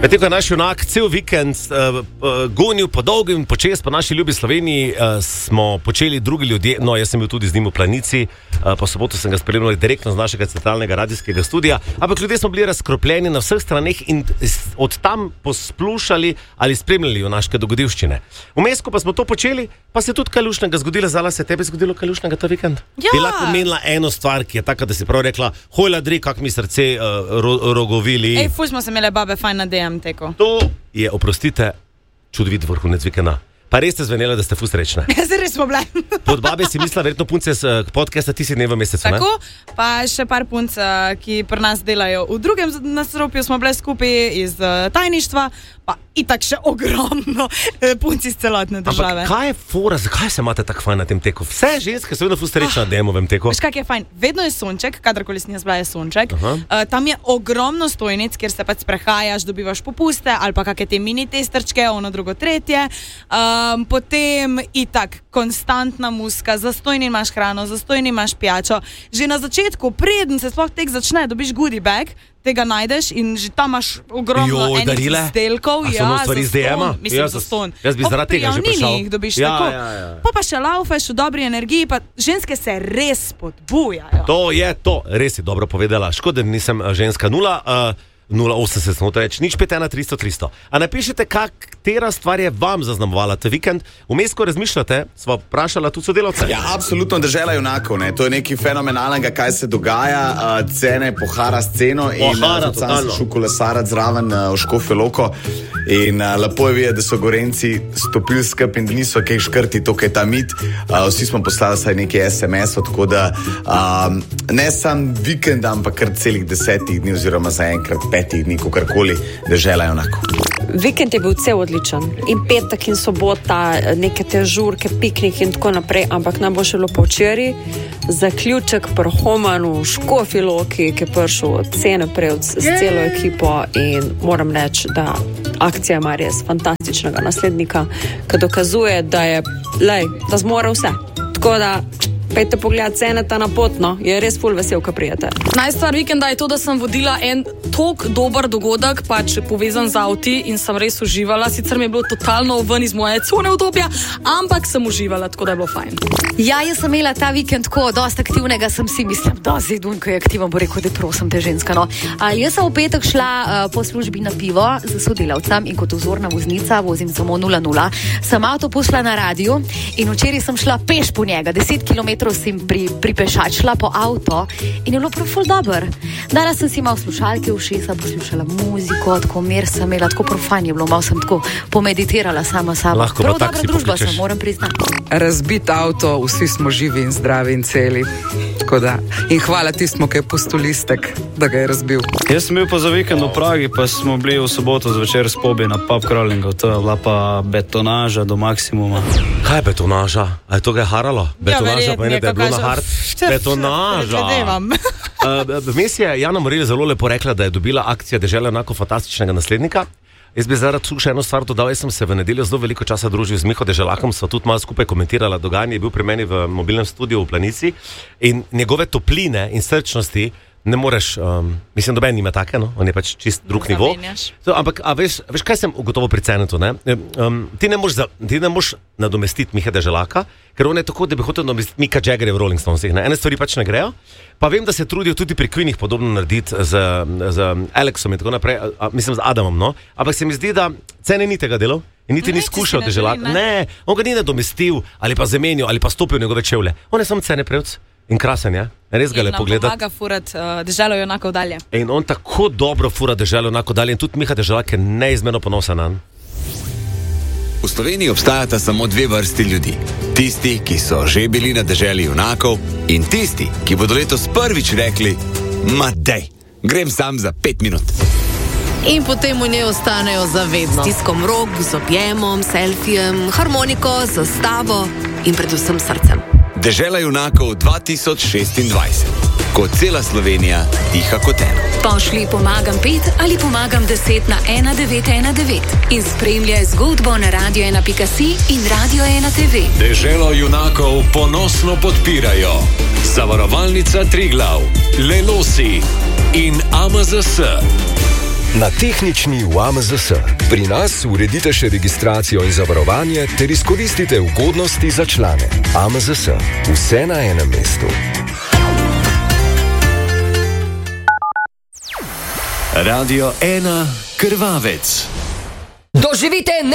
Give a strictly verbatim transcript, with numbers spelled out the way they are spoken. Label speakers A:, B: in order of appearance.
A: Medtem ko je naš junak cel vikend uh, uh, gonil po dolgem počes po naši ljubi Sloveniji, uh, smo počeli drugi ljudje, no jaz sem bil tudi z njim v Planici, uh, po soboto sem ga spremljal direktno z našega centralnega radijskega studija, ampak ljudje smo bili razkropljeni na vseh straneh in od tam posplušali ali spremljali junaške dogodivščine. Vmes, ko pa smo to počeli, pa se je tudi kaj lušnega zgodilo. Zala, se je tebi zgodilo kaj lušnega ta vikend?
B: Ja.
A: Bi lahko menila eno stvar, ki je taka, da si prav rekla, hoj ladri, kak mi srce uh, ro, rogovili.
B: Ej, fuj smo se imeli babe fajn na D M teko.
A: To je, oprostite, čudovit vrhunec vikenda. Pa res ste zvenela, da ste ful srečne.
B: Zdaj res smo bile.
A: Pod babe si mislila, verjetno punce z podcasta ti si dne v mesecu, ne?
B: Tako, pa še par punc, ki pri nas delajo v drugem nadstropju, smo bile skupaj iz tajništva, pa itak še ogromno punci iz celotne države.
A: Ampak kaj je fora, zakaj se imate tako fajn na tem teku? Vse ženske so vedno ful srečne na D M-ovem teku.
B: Veš, kak je fajn? Vedno je sonček, kadarkoli si jaz bila, je sonček. Uh, tam je ogromno stojnic, kjer se pač sprehajaš, dobivaš popuste, ali pa kakšne te mini testerčke, ono drugo tretje. Um, potem itak konstantna muska, zastojni imaš hrano, zastojni imaš pijačo. Že na začetku, preden se sploh tek začne, dobiš goodie bag, tega najdeš in že tam imaš ogromno
A: Joj,
B: enih izdelkov.
A: A so ja, stvari z D M-a?
B: Mislim,
A: Ja,
B: za ston.
A: jaz bi zaradi tega že prišel.
B: Dobiš
A: Ja,
B: tako.
A: ja, ja.
B: Pa pa še laufeš v dobri energiji, pa ženske se res spodbujajo.
A: To je to, res si dobro povedala. Škoda, da nisem uh, ženska nula. Uh, nula osemdeset, smo to reči, nič pet ena tristo tristo. A napišite, katera stvar je vam zaznamovala ta vikend. Vmes, ko razmišljate, sva vprašala tudi sodelavce.
C: Ja, absolutno, dežela junakov, ne. To je nekaj fenomenalnega, kaj se dogaja, uh, cene pohara s ceno in
A: Pohara,
C: uh, sam
A: totalno.
C: sem šel kolesarat zraven uh, v Škofjo Loko in uh, lepo je videti, da so Gorenci stopili skup in da niso kaj škrti, to, kaj ta mit. Uh, vsi smo poslali saj nekaj S M S-ov, tako da um, ne sam vikend, ampak kar celih desetih dni oziroma zaenkrat petih dni, kakorkoli, dežela junakov.
D: Vikend je bil cel odličen. In petek in sobota, neke te žurke, piknik in tako naprej, ampak nam bo še bilo po včeraj. Zaključek pri Homanu, Škofji Loki, ki je prišel cene prevc s celo ekipo in moram reči, da akcija ima res fantastičnega naslednika, ki dokazuje, da je, lej, da zmore vse. Tako da pejte pogled cene ta na potno, je res ful vesel, ko prijete.
E: Najstvar vikenda je to, da sem vodila en tok dober dogodek, pač povezan z avti in sem res uživala. Sicer mi je bilo totalno ven iz moje cone udobja, ampak sem uživala, tako da je bilo fajn.
F: Ja, jaz sem imela ta vikend tako dosti aktivnega, sem si mislim, da Zidun, ko je aktiven, bo rekel, da prosim te ženska. No. A, jaz sem v petek šla uh, po službi na pivo z sodelavcem in kot vzorna voznica vozim samo nula nula. Sem avto pustila na radiju in včeraj sem šla peš po njega, deset kilometrov sem pri, pripešačila po avto in je bilo prav ful dober. Danes sem si imel slušalke v šesa, poslušala muziko, tako mer sem imela, tako profajn je bilo, malo sem tako pomeditirala sama sama.
A: Lahko
F: prav
A: pa
F: dobra
A: taksi
F: družba
A: pokličeš.
F: sem, moram priznati.
G: Razbit avto, vsi smo živi in zdravi in celi. Tako da, in hvala tistmu, ki je pustil listek, da ga je razbil.
H: Jaz sem bil pa za vikend v Pragi, pa smo bili v soboto zvečer s pobi na pub crawlingu. To je bila pa betonaža do maksimuma.
A: Kaj je betonaža? A je to kaj haralo? Betonaža
B: verjetno
A: pomeni,
B: je,
A: da je bilo
B: kako
A: na hard.
B: kaže-
A: Betonaža.
B: Predvidevam.
A: Uh, Vmes je Jana Morelj zelo lepo rekla, da je dobila akcija dežela enako fantastičnega naslednika. Jaz bi zaradi tu še eno stvar dodal, jaz sem se v nedeljo zelo veliko časa družil z Miho Deželakom, sva tudi malo skupaj komentirala dogajanje, je bil pri meni v mobilnem studiu v Planici in njegove topline in srčnosti ne moreš, um, mislim, doben nima take, no? On je pač čist drug nivo. So, ampak, a veš, veš, kaj sem ugotovo pri Cenetu, ne? Um, ti ne moš, ti ne moš nadomestiti Miha Deželaka, ker on je tako, da bi hotel nadomestiti Mika Jaggerja v Rolling Stonesih, ne? Ene stvari pač ne grejo, pa vem, da se trudijo tudi pri Queenih podobno narediti z, z Alexom in tako naprej, a, a, mislim z Adamom, no? Ampak se mi zdi, da Cene ni tega delal in niti
B: Ne,
A: ni
B: če
A: skušal
B: si ne
A: Deželaka.
B: želi, ne.
A: Ne, on ga ni nadomestil ali pa zamenil ali pa stopil v njegove čevlje. On je samo Cene prevc in krasen, ja? Res ga
B: In
A: lepo
B: nam
A: gledati.
B: pomaga furat uh, deželo junakov dalje.
A: In on tako dobro fura deželo enako dalje in tudi Miha Deželak je neizmerno ponosen nanj.
I: V Sloveniji obstajata samo dve vrsti ljudi. Tisti, ki so že bili na deželi junakov in tisti, ki bodo letos prvič rekli, ma dej, grem sam za pet minut.
J: In potem v njej ostanejo zavedno. Stiskom rok, z objemom, selfijem, harmoniko, zastavo in predvsem srcem.
I: Dežela junakov dva tisoč šestindvajset. Ko cela Slovenija diha kot eno.
F: Pošli pomagam pet ali pomagam deset na ena devet ena devet in spremljaj zgodbo na radio ena pika si in radio ena te ve.
K: Deželo junakov ponosno podpirajo Zavarovalnica Triglav, Lelosi in A M Z S.
L: Na tehnični v A M Z S. Pri nas uredite še registracijo in zavarovanje ter izkoristite ugodnosti za člane. A M Z S. Vse na enem mestu.
K: Radio ena Krvavec.
M: Doživite